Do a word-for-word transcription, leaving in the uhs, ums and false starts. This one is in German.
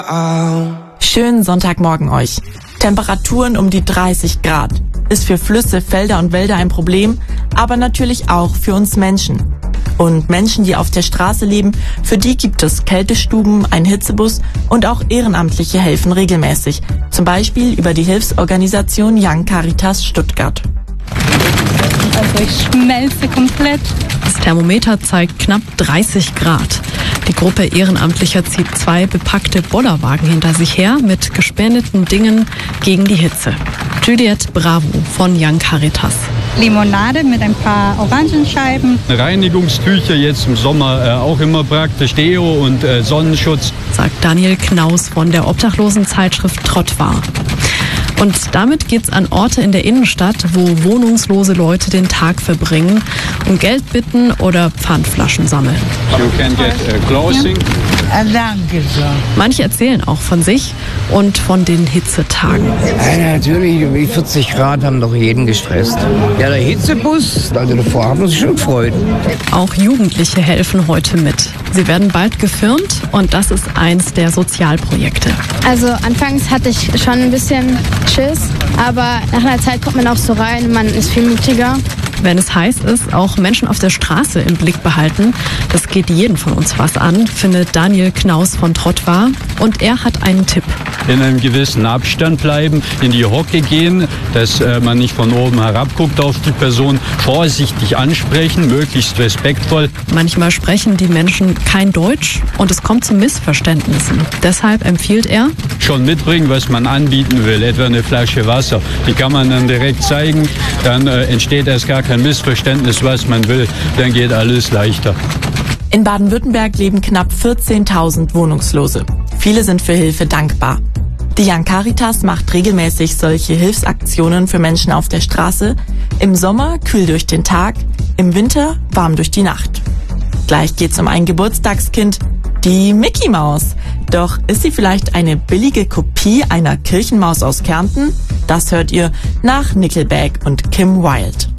Schönen Sonntagmorgen euch. Temperaturen um die dreißig Grad. Ist für Flüsse, Felder und Wälder ein Problem, aber natürlich auch für uns Menschen. Und Menschen, die auf der Straße leben, für die gibt es Kältestuben, einen Hitzebus und auch Ehrenamtliche helfen regelmäßig. Zum Beispiel über die Hilfsorganisation Young Caritas Stuttgart. Also ich schmelze komplett. Das Thermometer zeigt knapp dreißig Grad. Die Gruppe Ehrenamtlicher zieht zwei bepackte Bollerwagen hinter sich her mit gespendeten Dingen gegen die Hitze. Juliette Bravo von Young Caritas. Limonade mit ein paar Orangenscheiben. Reinigungstücher jetzt im Sommer äh, auch immer praktisch, Deo und äh, Sonnenschutz. Sagt Daniel Knaus von der Obdachlosenzeitschrift Trottwar. Und damit geht's an Orte in der Innenstadt, wo wohnungslose Leute den Tag verbringen und Geld bitten oder Pfandflaschen sammeln. You can get uh, clothing. Ja. Danke so. Manche erzählen auch von sich und von den Hitzetagen. Ja, natürlich, wie vierzig Grad haben doch jeden gestresst. Ja, der Hitzebus, also davor haben wir uns schon gefreut. Auch Jugendliche helfen heute mit. Sie werden bald gefirmt und das ist eins der Sozialprojekte. Also anfangs hatte ich schon ein bisschen Schiss, aber nach einer Zeit kommt man auch so rein und man ist viel mutiger. Wenn es heiß ist, auch Menschen auf der Straße im Blick behalten. Das geht jeden von uns was an, findet Daniel Knaus von Trottwar. Und er hat einen Tipp. In einem gewissen Abstand bleiben, in die Hocke gehen, dass äh, man nicht von oben herab guckt auf die Person, vorsichtig ansprechen, möglichst respektvoll. Manchmal sprechen die Menschen kein Deutsch und es kommt zu Missverständnissen. Deshalb empfiehlt er, schon mitbringen, was man anbieten will, etwa eine Flasche Wasser. Die kann man dann direkt zeigen, dann äh, entsteht erst gar kein Missverständnis, was man will, dann geht alles leichter. In Baden-Württemberg leben knapp vierzehntausend Wohnungslose. Viele sind für Hilfe dankbar. Die Young Caritas macht regelmäßig solche Hilfsaktionen für Menschen auf der Straße. Im Sommer kühl durch den Tag, im Winter warm durch die Nacht. Gleich geht's um ein Geburtstagskind, die Mickey Maus. Doch ist sie vielleicht eine billige Kopie einer Kirchenmaus aus Kärnten? Das hört ihr nach Nickelback und Kim Wilde.